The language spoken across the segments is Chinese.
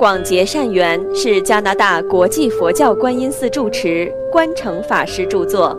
广结善缘是加拿大国际佛教观音寺住持观诚法师著作。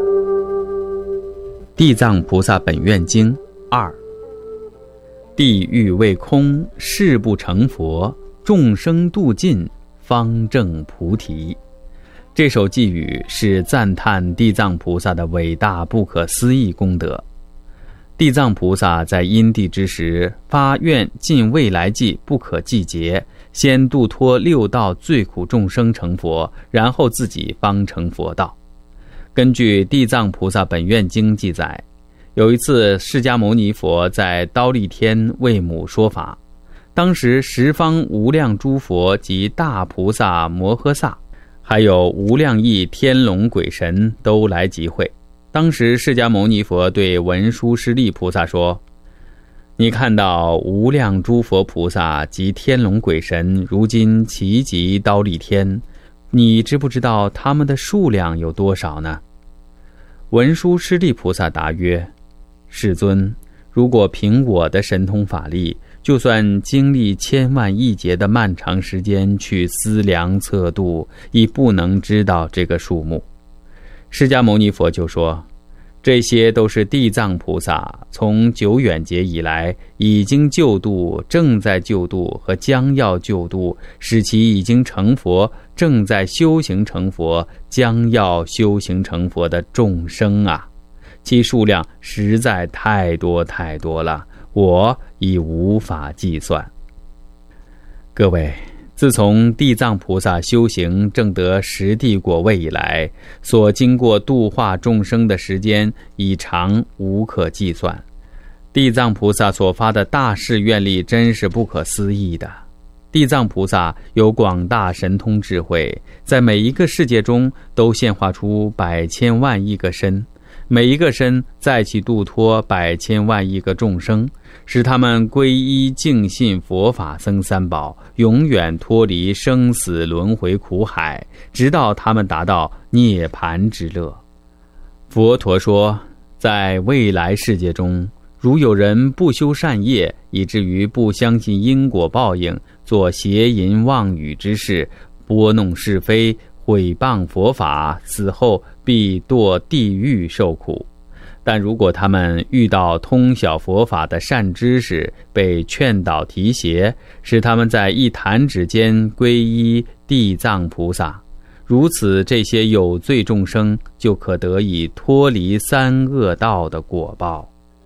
地藏菩萨本愿经2，地狱未空，誓不成佛，众生度尽，方证菩提。这首偈语是赞叹地藏菩萨的伟大不可思议功德。地藏菩萨在因地之时发愿尽未来际不可计劫，先度脱六道最苦众生成佛，然后自己方成佛道。根据地藏菩萨本愿经记载，有一次释迦牟尼佛在忉利天为母说法，当时十方无量诸佛及大菩萨摩诃萨，还有无量亿天龙鬼神都来集会。当时释迦牟尼佛对文殊师利菩萨说，你看到无量诸佛菩萨及天龙鬼神如今齐集忉利天，你知不知道他们的数量有多少呢？文殊师利菩萨答曰，世尊，如果凭我的神通法力，就算经历千万亿劫的漫长时间去思量测度，亦不能知道这个数目。释迦牟尼佛就说，这些都是地藏菩萨从久远劫以来已经救度、正在救度和将要救度，使其已经成佛、正在修行成佛、将要修行成佛的众生啊，其数量实在太多太多了，我已无法计算。各位，自从地藏菩萨修行证得十地果位以来，所经过度化众生的时间已长无可计算。地藏菩萨所发的大誓愿力真是不可思议的。地藏菩萨有广大神通智慧，在每一个世界中都现化出百千万亿个身，每一个身再去度脱百千万亿个众生，使他们皈依敬信佛法僧三宝，永远脱离生死轮回苦海，直到他们达到涅槃之乐。佛陀说，在未来世界中，如有人不修善业，以至于不相信因果报应，做邪淫妄语之事，拨弄是非，毁谤佛法，死后必堕地狱受苦。但如果他们遇到通晓佛法的善知识，被劝导提携，使他们在一弹指间皈依地藏菩萨，如此这些有罪众生就可得以脱离三恶道的果报。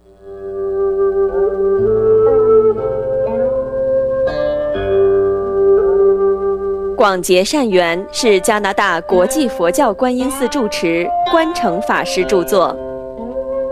广结善缘是加拿大国际佛教观音寺住持观诚法师著作。